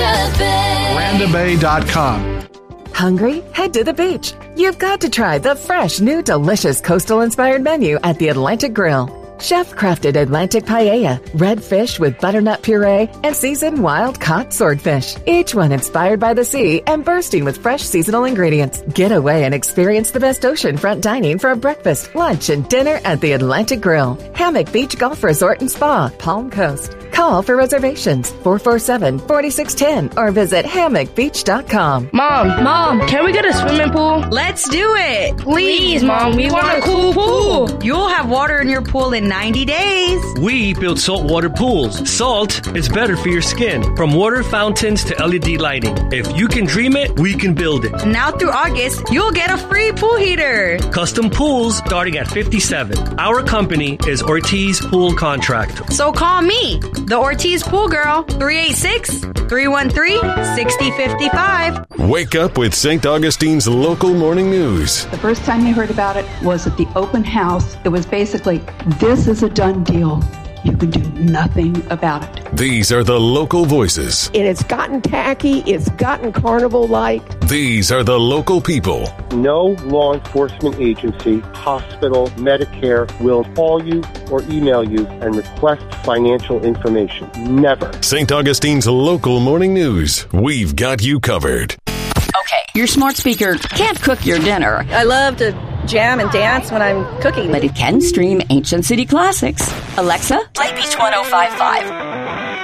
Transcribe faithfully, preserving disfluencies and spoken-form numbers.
Randa Bay. Randa Bay dot com. Hungry? Head to the beach. You've got to try the fresh, new, delicious coastal-inspired menu at the Atlantic Grill. Chef-crafted Atlantic paella, red fish with butternut puree, and seasoned wild-caught swordfish. Each one inspired by the sea and bursting with fresh seasonal ingredients. Get away and experience the best oceanfront dining for a breakfast, lunch, and dinner at the Atlantic Grill. Hammock Beach Golf Resort and Spa, Palm Coast. Call for reservations, four four seven, four six one zero, or visit hammock beach dot com. Mom, Mom, can we get a swimming pool? Let's do it. Please, Mom, we want a cool pool. You'll have water in your pool in ninety days. We build saltwater pools. Salt is better for your skin. From water fountains to L E D lighting. If you can dream it, we can build it. Now through August, you'll get a free pool heater. Custom pools starting at fifty-seven. Our company is Ortiz Pool Contractor. So call me, the Ortiz Pool Girl, three eight six, three one three, six zero five five. Wake up with Saint Augustine's local morning news. The first time you heard about it was at the open house. It was basically, this is a done deal. You can do nothing about it. These are the local voices. It has gotten tacky. It's gotten carnival-like. These are the local people. No law enforcement agency, hospital, Medicare will call you or email you and request financial information. Never. Saint Augustine's local morning news. We've got you covered. Okay, your smart speaker can't cook your dinner. I love to jam and dance when I'm cooking. But it can stream ancient city classics. Alexa, play Beach one oh five point five.